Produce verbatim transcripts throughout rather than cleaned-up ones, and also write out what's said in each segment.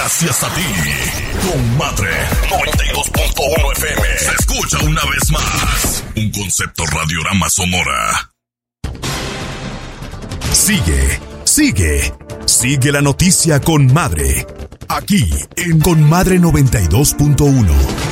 gracias a ti. Comadre noventa y dos punto uno F M se escucha una vez más. Un concepto Radiorama Sonora. Sigue, sigue, sigue la noticia con Madre. Aquí en Comadre noventa y dos punto uno.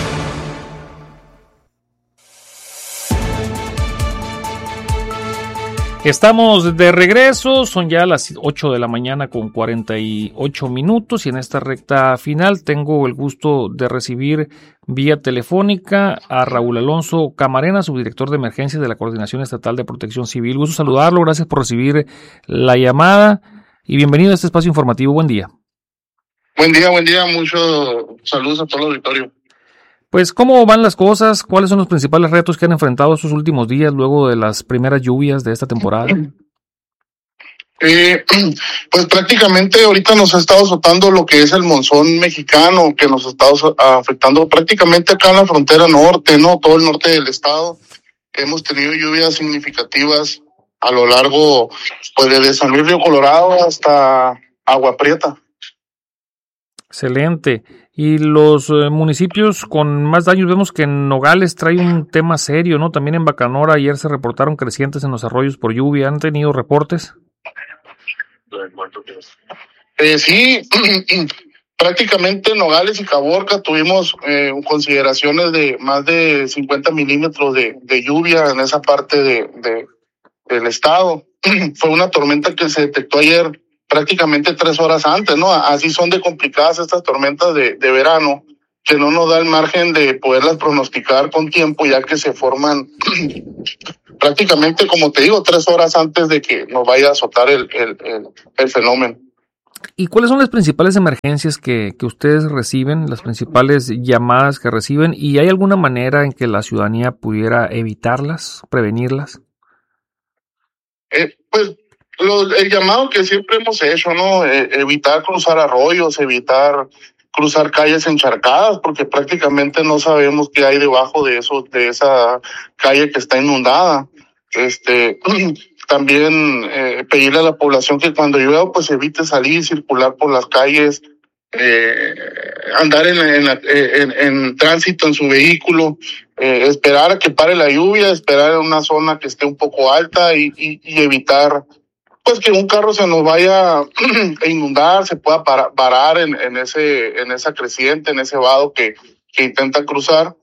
Estamos de regreso, son ya las ocho de la mañana con cuarenta y ocho minutos y en esta recta final tengo el gusto de recibir vía telefónica a Raúl Alonso Camarena, subdirector de emergencias de la Coordinación Estatal de Protección Civil. Gusto saludarlo, gracias por recibir la llamada y bienvenido a este espacio informativo. Buen día. Buen día, buen día, muchos saludos a todo el auditorio. Pues, ¿cómo van las cosas? ¿Cuáles son los principales retos que han enfrentado estos últimos días luego de las primeras lluvias de esta temporada? Eh, pues prácticamente ahorita nos ha estado azotando lo que es el monzón mexicano, que nos ha estado afectando prácticamente acá en la frontera norte, ¿no? Todo el norte del estado. Hemos tenido lluvias significativas a lo largo, pues desde San Luis Río Colorado hasta Agua Prieta. Excelente. Y los eh, municipios con más daños, vemos que en Nogales trae un tema serio, ¿no? También en Bacanora ayer se reportaron crecientes en los arroyos por lluvia. ¿Han tenido reportes? Eh, sí, prácticamente en Nogales y Caborca tuvimos eh, consideraciones de más de cincuenta milímetros de, de lluvia en esa parte de, de del estado. Fue una tormenta que se detectó ayer prácticamente tres horas antes, ¿no? Así son de complicadas estas tormentas de, de verano, que no nos da el margen de poderlas pronosticar con tiempo, ya que se forman prácticamente, como te digo, tres horas antes de que nos vaya a azotar el, el, el, el fenómeno. ¿Y cuáles son las principales emergencias que, que ustedes reciben, las principales llamadas que reciben? ¿Y hay alguna manera en que la ciudadanía pudiera evitarlas, prevenirlas? Eh, pues Lo, el llamado que siempre hemos hecho, ¿no? Eh, evitar cruzar arroyos, evitar cruzar calles encharcadas, porque prácticamente no sabemos qué hay debajo de eso, de esa calle que está inundada. Este, también eh, pedirle a la población que cuando llueva, pues evite salir, circular por las calles, eh, andar en, en, en, en tránsito en su vehículo, eh, esperar a que pare la lluvia, esperar en una zona que esté un poco alta y, y, y evitar pues que un carro se nos vaya a inundar, se pueda parar, parar en, en ese, en esa creciente, en ese vado que, que intenta cruzar.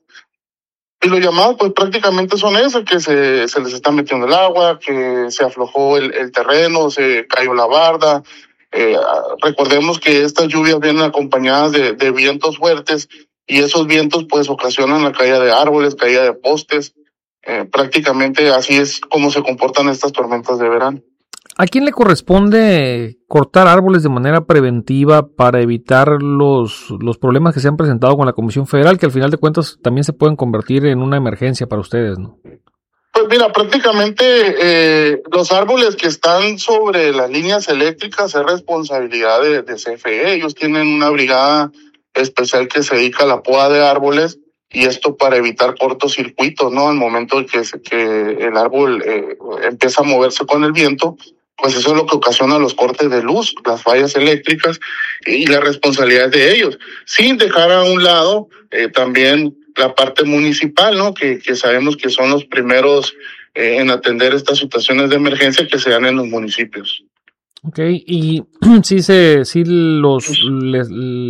Y los llamados, pues prácticamente son esos, que se, se les está metiendo el agua, que se aflojó el, el terreno, se cayó la barda. Eh, recordemos que estas lluvias vienen acompañadas de, de vientos fuertes y esos vientos pues ocasionan la caída de árboles, caída de postes. Eh, prácticamente así es como se comportan estas tormentas de verano. ¿A quién le corresponde cortar árboles de manera preventiva para evitar los, los problemas que se han presentado con la Comisión Federal, que al final de cuentas también se pueden convertir en una emergencia para ustedes, ¿no? Pues mira, prácticamente eh, los árboles que están sobre las líneas eléctricas es responsabilidad de, de C F E. Ellos tienen una brigada especial que se dedica a la poda de árboles y esto para evitar cortocircuitos, ¿no? Al momento de que, que el árbol eh, empieza a moverse con el viento, pues eso es lo que ocasiona los cortes de luz, las fallas eléctricas y la responsabilidad de ellos, sin dejar a un lado eh, también la parte municipal, ¿no? Que, que sabemos que son los primeros eh, en atender estas situaciones de emergencia que se dan en los municipios. Okay, y sí se, sí los, les,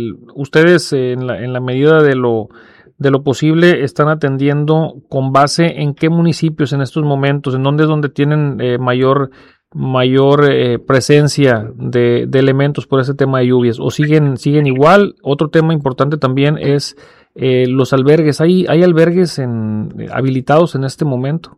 ustedes en la, en la medida de lo de lo posible están atendiendo con base en qué municipios en estos momentos, en dónde es donde tienen eh, mayor mayor eh, presencia de, de elementos por ese tema de lluvias, o siguen siguen igual. Otro tema importante también es eh, los albergues. ¿Hay, hay albergues en, eh, habilitados en este momento?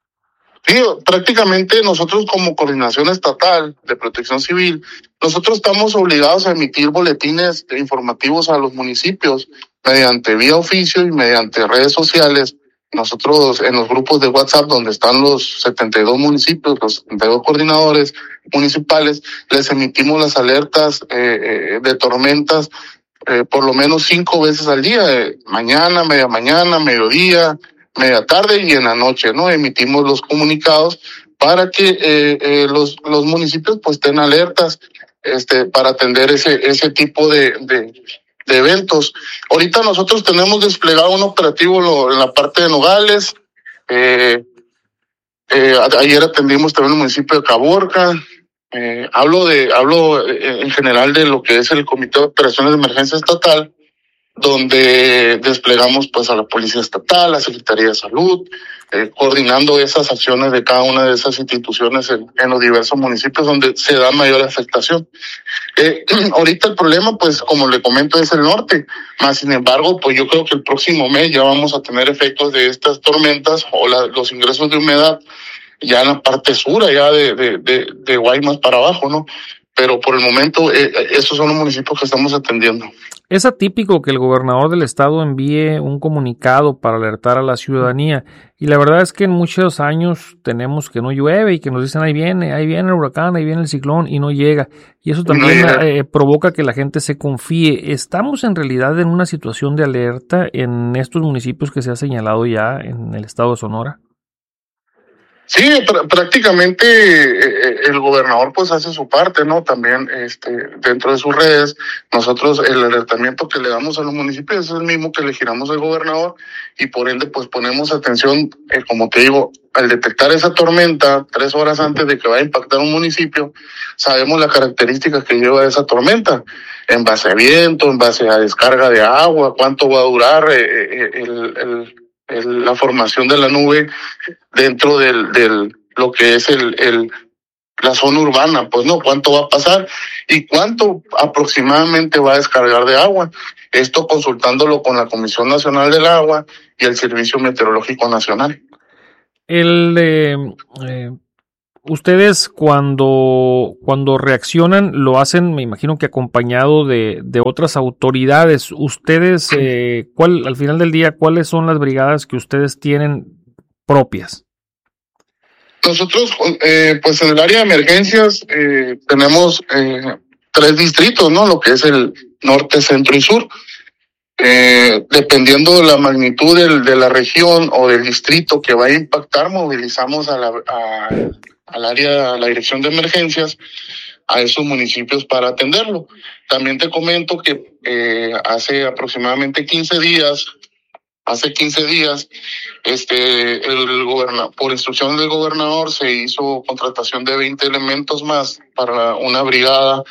Sí, prácticamente nosotros como Coordinación Estatal de Protección Civil, nosotros estamos obligados a emitir boletines informativos a los municipios mediante vía oficio y mediante redes sociales. Nosotros en los grupos de WhatsApp donde están los setenta y dos municipios, los setenta y dos coordinadores municipales, les emitimos las alertas eh, de tormentas eh, por lo menos cinco veces al día, eh, mañana, media mañana, mediodía, media tarde y en la noche, ¿no? Emitimos los comunicados para que eh, eh, los los municipios pues estén alertas este, para atender ese, ese tipo de, de, de eventos. Ahorita nosotros tenemos desplegado un operativo lo, en la parte de Nogales. Eh, eh, ayer atendimos también el municipio de Caborca. Eh, hablo de, hablo eh, en general de lo que es el Comité de Operaciones de Emergencia Estatal, donde desplegamos pues a la Policía Estatal, la Secretaría de Salud, eh, coordinando esas acciones de cada una de esas instituciones en, en los diversos municipios donde se da mayor afectación. Eh, ahorita el problema, pues como le comento, es el norte, más sin embargo, pues yo creo que el próximo mes ya vamos a tener efectos de estas tormentas o la, los ingresos de humedad ya en la parte sur, allá de, de, de, de Guaymas para abajo, ¿no? Pero por el momento, eh, esos son los municipios que estamos atendiendo. Es atípico que el gobernador del estado envíe un comunicado para alertar a la ciudadanía, y la verdad es que en muchos años tenemos que no llueve y que nos dicen ahí viene, ahí viene el huracán, ahí viene el ciclón y no llega, y eso también no eh, provoca que la gente se confíe. ¿Estamos en realidad en una situación de alerta en estos municipios que se ha señalado ya en el estado de Sonora? Sí, pr- prácticamente eh, el gobernador pues hace su parte, ¿no? También este dentro de sus redes, nosotros el alertamiento que le damos a los municipios es el mismo que le giramos al gobernador, y por ende pues ponemos atención, eh, como te digo, al detectar esa tormenta tres horas antes de que vaya a impactar un municipio, sabemos las características que lleva esa tormenta, en base a viento, en base a descarga de agua, cuánto va a durar eh, el, el El, la formación de la nube dentro del, del lo que es el, el la zona urbana, pues no, cuánto va a pasar y cuánto aproximadamente va a descargar de agua. Esto consultándolo con la Comisión Nacional del Agua y el Servicio Meteorológico Nacional. El eh, eh, ustedes cuando cuando reaccionan lo hacen, me imagino que acompañado de, de otras autoridades. Ustedes, eh, ¿cuál al final del día cuáles son las brigadas que ustedes tienen propias? Nosotros, eh, pues en el área de emergencias eh, tenemos eh, tres distritos, ¿no? Lo que es el norte, centro y sur. Eh, dependiendo de la magnitud del, de la región o del distrito que vaya a impactar, movilizamos a la, a, al área, a la dirección de emergencias, a esos municipios para atenderlo. También te comento que eh, hace aproximadamente quince días, hace quince días, este, el gobernador, por instrucción del gobernador, se hizo contratación de veinte elementos más para una brigada,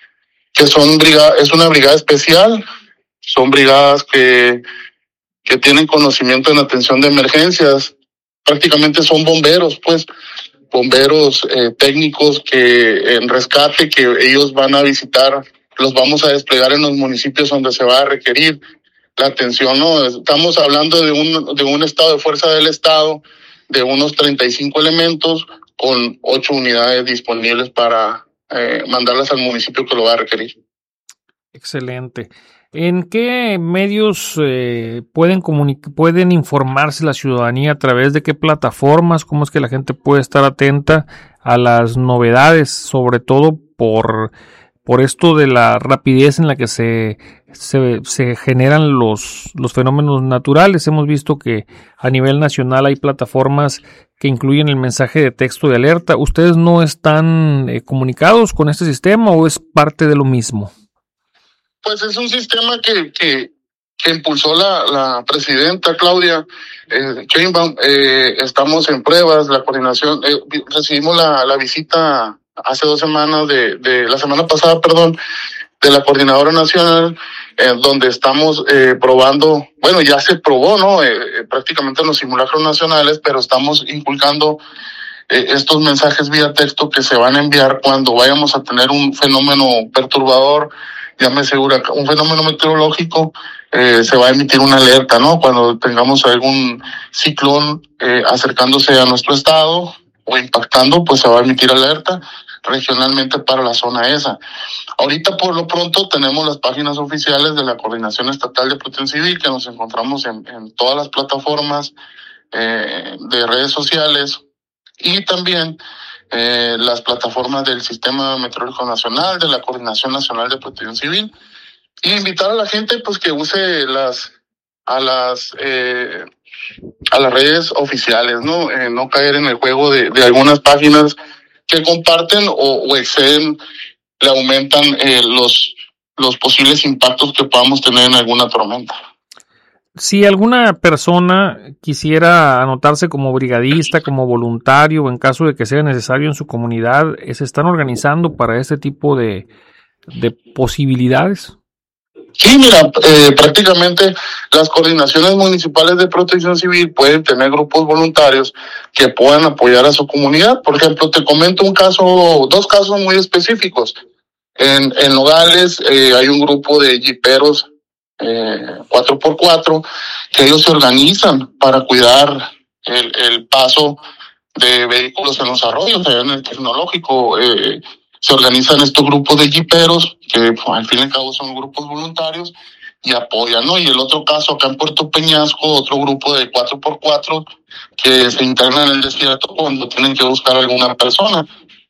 que son brigada, es una brigada especial. Son brigadas que, que tienen conocimiento en atención de emergencias. Prácticamente son bomberos, pues, bomberos eh, técnicos que en rescate, que ellos van a visitar, los vamos a desplegar en los municipios donde se va a requerir la atención, ¿no? Estamos hablando de un, de un estado de fuerza del estado, de unos treinta y cinco elementos, con ocho unidades disponibles para eh, mandarlas al municipio que lo va a requerir. Excelente. ¿En qué medios eh, pueden comunic- pueden informarse la ciudadanía? ¿A través de qué plataformas? ¿Cómo es que la gente puede estar atenta a las novedades? Sobre todo por, por esto de la rapidez en la que se, se, se generan los, los fenómenos naturales. Hemos visto que a nivel nacional hay plataformas que incluyen el mensaje de texto de alerta. ¿Ustedes no están eh, comunicados con este sistema o es parte de lo mismo? Pues es un sistema que, que, que impulsó la, la presidenta Claudia eh, Sheinbaum. Eh, estamos en pruebas, la coordinación, eh, recibimos la, la visita hace dos semanas de, de la semana pasada, perdón, de la coordinadora nacional, eh, donde estamos eh, probando, bueno, ya se probó, ¿no? Eh, prácticamente en los simulacros nacionales, pero estamos inculcando eh, estos mensajes vía texto que se van a enviar cuando vayamos a tener un fenómeno perturbador, llámese un fenómeno meteorológico, eh, se va a emitir una alerta, ¿no? Cuando tengamos algún ciclón eh, acercándose a nuestro estado o impactando, pues se va a emitir alerta regionalmente para la zona esa. Ahorita por lo pronto tenemos las páginas oficiales de la Coordinación Estatal de Protección Civil, que nos encontramos en, en todas las plataformas eh, de redes sociales, y también Eh, las plataformas del Sistema Meteorológico Nacional, de la Coordinación Nacional de Protección Civil, y invitar a la gente pues que use las a las eh, a las redes oficiales, no eh, no caer en el juego de, de algunas páginas que comparten o, o exceden le aumentan eh, los, los posibles impactos que podamos tener en alguna tormenta. Si alguna persona quisiera anotarse como brigadista, como voluntario, o en caso de que sea necesario en su comunidad, ¿se están organizando para este tipo de, de posibilidades? Sí, mira, eh, prácticamente las coordinaciones municipales de protección civil pueden tener grupos voluntarios que puedan apoyar a su comunidad. Por ejemplo, te comento un caso, dos casos muy específicos. En, en Nogales eh, hay un grupo de jiperos eh, cuatro por cuatro que ellos se organizan para cuidar el, el paso de vehículos en los arroyos, allá en el tecnológico. Eh, se organizan estos grupos de jiperos que pues, al fin y al cabo son grupos voluntarios y apoyan, ¿no? Y el otro caso acá en Puerto Peñasco, otro grupo de cuatro por cuatro que se internan en el desierto cuando tienen que buscar a alguna persona.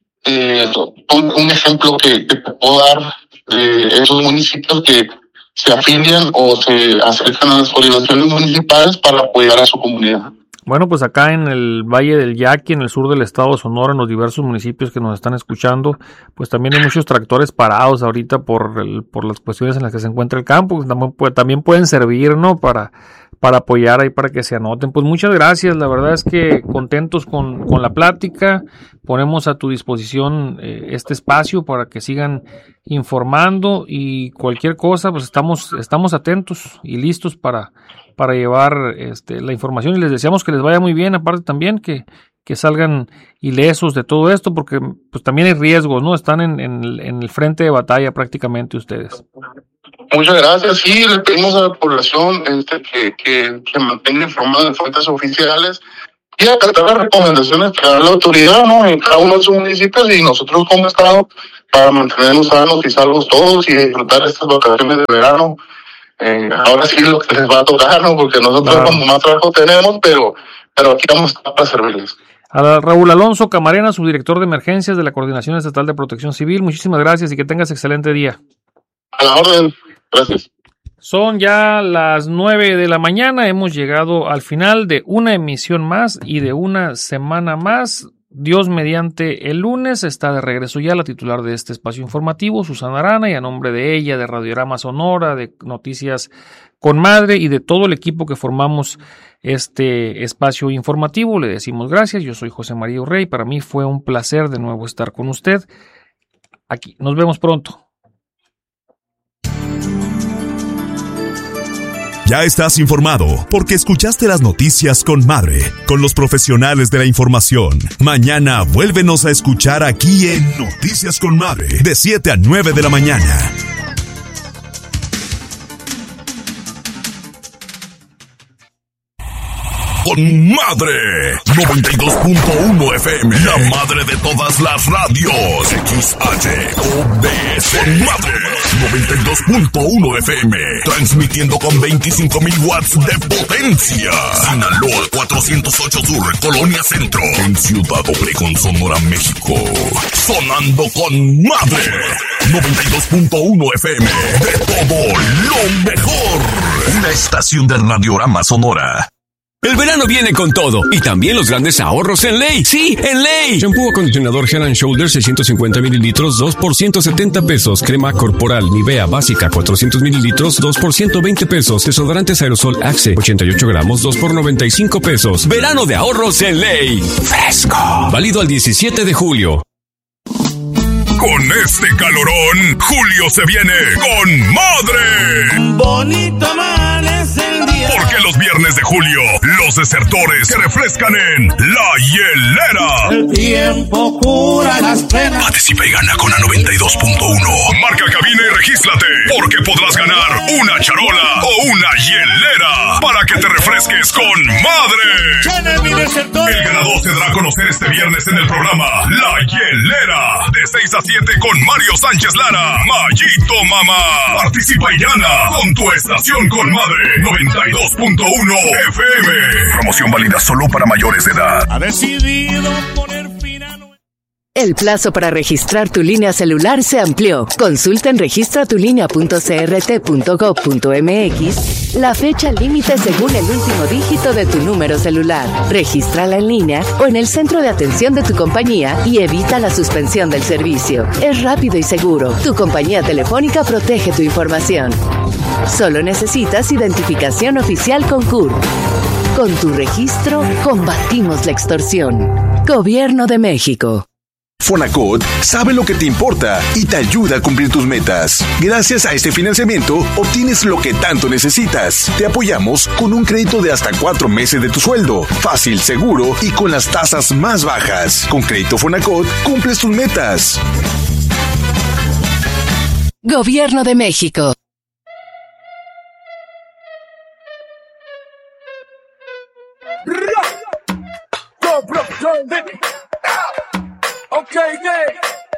Eh, un, un ejemplo que, que te puedo dar de esos municipios que se afilian o se acercan a las coordinaciones municipales para apoyar a su comunidad. Bueno, pues acá en el Valle del Yaqui, en el sur del estado de Sonora, en los diversos municipios que nos están escuchando, pues también hay muchos tractores parados ahorita por el, por las cuestiones en las que se encuentra el campo, pues también, puede, también pueden servir, ¿no? Para, para apoyar ahí, para que se anoten. Pues muchas gracias, la verdad es que contentos con, con la plática, ponemos a tu disposición eh, este espacio para que sigan informando y cualquier cosa, pues estamos, estamos atentos y listos para, para llevar este, la información y les deseamos que les vaya muy bien, aparte también que, que salgan ilesos de todo esto, porque pues también hay riesgos, ¿no? Están en, en, en el frente de batalla prácticamente ustedes. Muchas gracias. Sí, le pedimos a la población este, que, que se mantenga informada de fuentes oficiales y acatar las recomendaciones que da la autoridad, ¿no? En cada uno de sus municipios y nosotros como Estado para mantenernos sanos y salvos todos y disfrutar estas vacaciones de verano. Eh, ahora sí es lo que les va a tocar, ¿no? Porque nosotros claro. Como más trabajo tenemos, pero, pero aquí vamos a estar para servirles. A Raúl Alonso Camarena, subdirector de emergencias de la Coordinación Estatal de Protección Civil, muchísimas gracias y que tengas excelente día. A la orden, gracias. Son ya las nueve de la mañana, hemos llegado al final de una emisión más y de una semana más. Dios mediante, el lunes está de regreso ya la titular de este espacio informativo, Susana Arana, y a nombre de ella, de Radiorama Sonora, de Noticias con Madre y de todo el equipo que formamos este espacio informativo, le decimos gracias. Yo soy José María Urrey, para mí fue un placer de nuevo estar con usted. Aquí, nos vemos pronto. Ya estás informado porque escuchaste las noticias con Madre, con los profesionales de la información. Mañana vuélvenos a escuchar aquí en Noticias con Madre, de siete a nueve de la mañana. Con Madre, noventa y dos punto uno F M, la madre de todas las radios. X H O B S, con Madre, noventa y dos punto uno F M, transmitiendo con veinticinco mil watts de potencia. Sinaloa cuatrocientos ocho Sur, Colonia Centro, en Ciudad Obregón, Sonora, México. Sonando con Madre, noventa y dos punto uno F M, de todo lo mejor. Una estación de Radiorama Sonora. El verano viene con todo, y también los grandes ahorros en Ley. ¡Sí, en Ley! Shampoo acondicionador Head and Shoulders seiscientos cincuenta mililitros, dos por ciento setenta pesos. Crema corporal Nivea básica cuatrocientos mililitros, dos por ciento veinte pesos. Desodorantes aerosol Axe ochenta y ocho gramos, dos por noventa y cinco pesos. Verano de ahorros en Ley. Fresco. Válido al diecisiete de julio. Con este calorón, julio se viene con Madre. Bonito amanece el día. Porque los viernes de julio, los desertores se refrescan en La Hielera. El tiempo cura las penas. Participa y gana con la noventa y dos punto uno. Marca cabina y regístrate, porque podrás ganar una charola o una hielera para que te refresques con Madre. El ganador se dará a conocer este viernes en el programa La Hielera, de seis a siete con Mario Sánchez Lara. Mayito Mamá. Participa y gana con tu estación con Madre, noventa y dos punto uno F M. Promoción válida solo para mayores de edad. Ha decidido poner fin a... El plazo para registrar tu línea celular se amplió. Consulta en registra tu línea punto c r t punto gob punto m x la fecha límite según el último dígito de tu número celular. Regístrala en línea o en el centro de atención de tu compañía y evita la suspensión del servicio. Es rápido y seguro. Tu compañía telefónica protege tu información. Solo necesitas identificación oficial con C U R. Con tu registro, combatimos la extorsión. Gobierno de México. Fonacot sabe lo que te importa y te ayuda a cumplir tus metas. Gracias a este financiamiento, obtienes lo que tanto necesitas. Te apoyamos con un crédito de hasta cuatro meses de tu sueldo. Fácil, seguro y con las tasas más bajas. Con Crédito Fonacot, cumples tus metas. Gobierno de México.